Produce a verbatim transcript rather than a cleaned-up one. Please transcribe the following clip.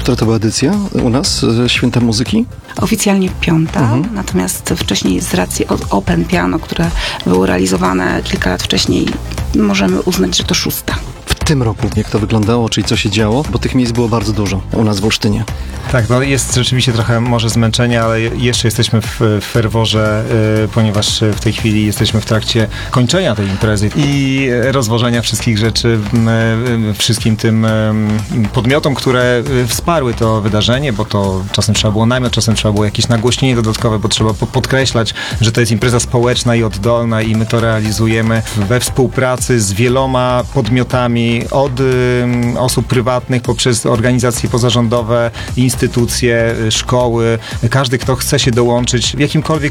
Która to była edycja u nas, e, Święta Muzyki? Oficjalnie piąta, Mhm. natomiast wcześniej z racji od Open Piano, które było realizowane kilka lat wcześniej, możemy uznać, że to szósta. W tym roku, jak to wyglądało, czyli co się działo, bo tych miejsc było bardzo dużo u nas w Olsztynie. Tak, no jest rzeczywiście trochę może zmęczenia, ale jeszcze jesteśmy w, w ferworze, y, ponieważ w tej chwili jesteśmy w trakcie kończenia tej imprezy i rozwożenia wszystkich rzeczy y, y, wszystkim tym y, podmiotom, które y, wsparły to wydarzenie, bo to czasem trzeba było namiot, czasem trzeba było jakieś nagłośnienie dodatkowe, bo trzeba po- podkreślać, że to jest impreza społeczna i oddolna i my to realizujemy we współpracy z wieloma podmiotami, od y, osób prywatnych poprzez organizacje pozarządowe, instytucje, szkoły. Każdy, kto chce się dołączyć w jakimkolwiek